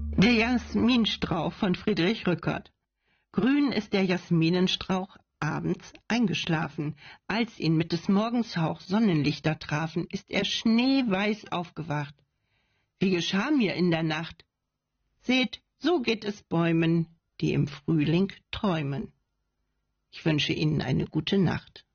Der Jasminstrauch von Friedrich Rückert. Grün ist der Jasminenstrauch abends eingeschlafen. Als ihn mit des Morgens Hauch Sonnenlichter trafen, ist er schneeweiß aufgewacht. Wie geschah mir in der Nacht? Seht, so geht es Bäumen, die im Frühling träumen. Ich wünsche Ihnen eine gute Nacht.